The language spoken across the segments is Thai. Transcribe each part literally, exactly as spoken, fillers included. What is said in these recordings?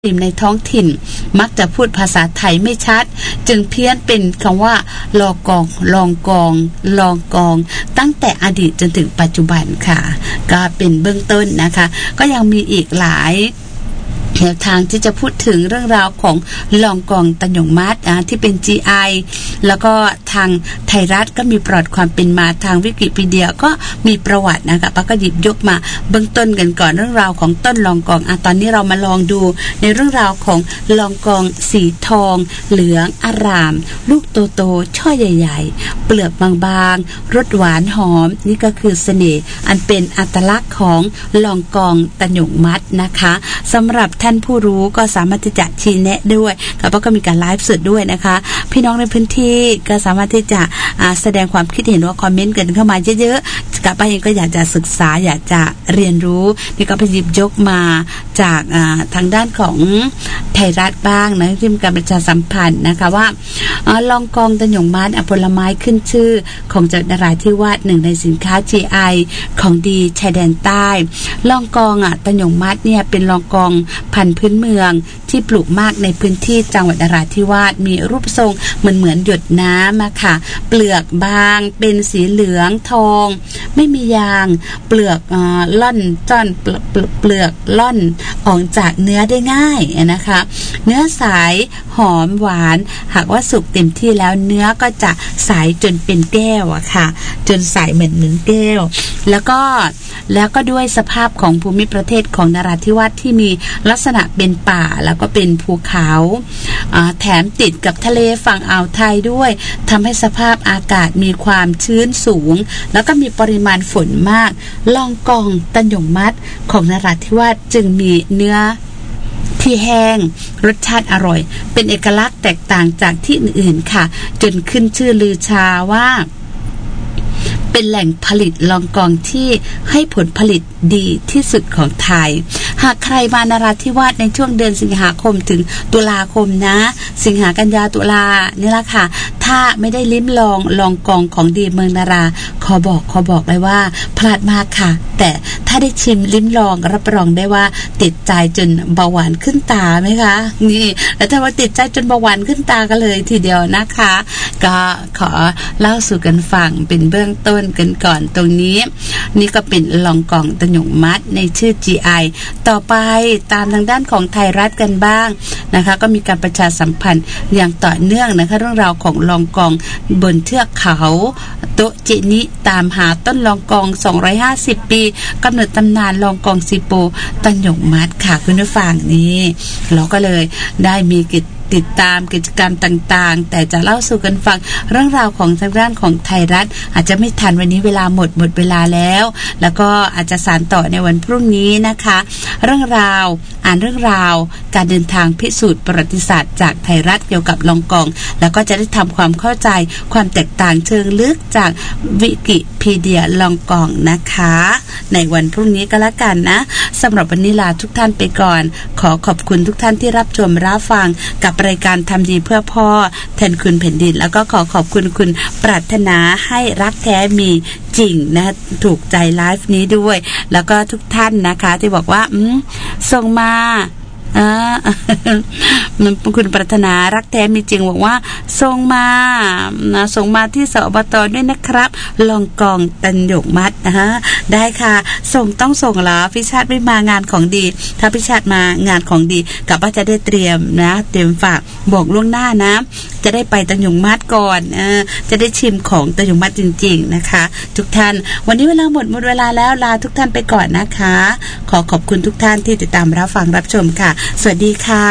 ในท้องถิ่นมักจะพูดภาษาไทยไม่ชัดจึงเพี้ยนเป็นคำว่าลอกองลองกองลองกองตั้งแต่อดีตจนถึงปัจจุบันค่ะก็เป็นเบื้องต้นนะคะก็ยังมีอีกหลายแนวทางที่จะพูดถึงเรื่องราวของลองกองตันหยงมัดนะที่เป็น จี ไอ แล้วก็ทางไทยรัฐก็มีประวัติความเป็นมาทางวิกิพีเดียก็มีประวัตินะคะป้าก็หยิบยกมาเบื้องต้นกันก่อนเรื่องราวของต้นลองกองอ่ะตอนนี้เรามาลองดูในเรื่องราวของลองกองสีทองเหลืองอารามลูกโตๆช่อใหญ่ๆเปลือกบางๆรสหวานหอมนี่ก็คือเสน่ห์อันเป็นอัตลักษณ์ของลองกองตันหยงมัดนะคะสำหรับท่านผู้รู้ก็สามารถที่จะชี้แนะด้วยแล้วก็มีการไลฟ์สดด้วยนะคะพี่น้องในพื้นที่ก็สามารถที่จะแสดงความคิดเห็นว่าคอมเมนต์กันเข้ามาเยอะๆกับป้าเองก็อยากจะศึกษาอยากจะเรียนรู้นี่ก็ไปหยิบยกมาจากทางด้านของไทยรัฐบ้างนะที่มีการประชาสัมพันธ์นะคะว่าลองกองตันหยงมัดผลไม้ขึ้นชื่อของจังหวัดนราธิวาสหนึ่งในสินค้า จี ไอ ของดีชายแดนใต้ลองกองอ่ะตันหยงมัดเนี่ยเป็นลองกองพันธุ์พื้นเมืองที่ปลูกมากในพื้นที่จังหวัดนราธิวาสมีรูปทรงเหมือนเหมือนหยดน้ำอะค่ะเปลือกบางเป็นสีเหลืองทองไม่มียางเปลือกอ่าล่อนจ้อนเปลือกล่อนออกจากเนื้อได้ง่ายนะคะเนื้อใสหอมหวานหากว่าสุกเต็มที่แล้วเนื้อก็จะใสจนเป็นแก้วอะค่ะจนใสเหมือนเหมือนแก้วแล้วก็แล้วก็ด้วยสภาพของภูมิประเทศของนราธิวาสที่มีลักษณะเป็นป่าแล้วก็เป็นภูเขาแถมติดกับทะเลฝั่งอ่าวไทยด้วยทำให้สภาพอากาศมีความชื้นสูงแล้วก็มีปริมาณฝนมากลองกองตันหยงมัดของนราธิวาสจึงมีเนื้อที่แห้งรสชาติอร่อยเป็นเอกลักษณ์แตกต่างจากที่อื่นๆค่ะจนขึ้นชื่อลือชาว่าเป็นแหล่งผลิตลองกองที่ให้ผลผลิตดีที่สุดของไทยหากใครมานราธิวาสในช่วงเดือนสิงหาคมถึงตุลาคมนะสิงหากันยาตุลานี่แหละค่ะถ้าไม่ได้ลิ้มลองลองกองของดีเมืองนาราขอบอกขอบอกเลยว่าพลาดมากค่ะแต่ถ้าได้ชิมลิ้มลองรับรองได้ว่าติดใจจนเบาหวานขึ้นตาไหมคะนี่แล้วถ้าว่าติดใจจนเบาหวานขึ้นตาก็เลยทีเดียวนะคะก็ขอเล่าสู่กันฟังเป็นเบื้องต้นกันก่อนตรงนี้นี่ก็เป็นลองกองตันหยงมัดในชื่อ จี ไอ ต่อไปตามทางด้านของไทยรัฐกันบ้างนะคะก็มีการประชาสัมพันธ์อย่างต่อเนื่องนะคะเรื่องราวของลองกองบนเทือกเขาโตจินิตามหาต้นลองกองสองร้อยห้าสิบปีกำเนิดตำนานลองกองซิโปตันหยงมัดค่ะคุณผู้ฟังนี้เราก็เลยได้มีกิจติดตามกิจกรรมต่างๆแต่จะเล่าสู่กันฟังเรื่องราวของทางด้านของไทยรัฐอาจจะไม่ทันวันนี้เวลาหมดหมดเวลาแล้วแล้วก็อาจจะสานต่อในวันพรุ่งนี้นะคะเรื่องราวอ่านเรื่องราวการเดินทางพิสูจน์ประวัติศาสตร์จากไทยรัฐเกี่ยวกับลองกองแล้วก็จะได้ทำความเข้าใจความแตกต่างเชิงลึกจากวิกิพีเดียลองกองนะคะในวันพรุ่งนี้ก็แล้วกันนะสำหรับวันนี้ลาทุกท่านไปก่อนขอขอบคุณทุกท่านที่รับชมรับฟังกับรายการทำดีเพื่อพ่อแทนคุณแผ่นดินแล้วก็ขอขอบคุณคุณปรารถนาให้รักแท้มีจริงนะถูกใจไลฟ์นี้ด้วยแล้วก็ทุกท่านนะคะที่บอกว่าอืมส่งมาอ่าคุณปรารถนารักแท้มีจริงบอกว่าส่งมานะส่งมาที่สอบต.ด้วยนะครับลองกองตันหยงมัดนะฮะได้ค่ะส่งต้องส่งแล้วพิชาติไม่มางานของดีถ้าพิชาติมางานของดีกับว่าจะได้เตรียมนะเตรียมฝากบอกล่วงหน้านะจะได้ไปตันหยงมัดก่อนเออจะได้ชิมของตันหยงมัดจริงๆนะคะทุกท่านวันนี้เวลาหมดหมดเวลาแล้วลาทุกท่านไปก่อนนะคะขอขอบคุณทุกท่านที่ติดตามรับฟังรับชมค่ะสวัสดีค่ะ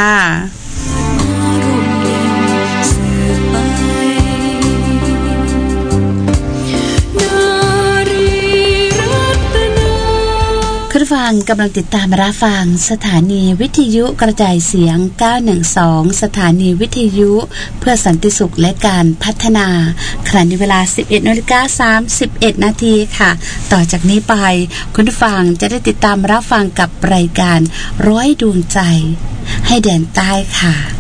คุณฟังกำลังติดตามรับฟังสถานีวิทยุกระจายเสียงเก้าหนึ่งสองสถานีวิทยุเพื่อสันติสุขและการพัฒนาขณะนี้เวลา สิบเอ็ดนาฬิกาสามสิบเอ็ดนาทีค่ะต่อจากนี้ไปคุณฟังจะได้ติดตามรับฟังกับรายการร้อยดวงใจให้แดนใต้ค่ะ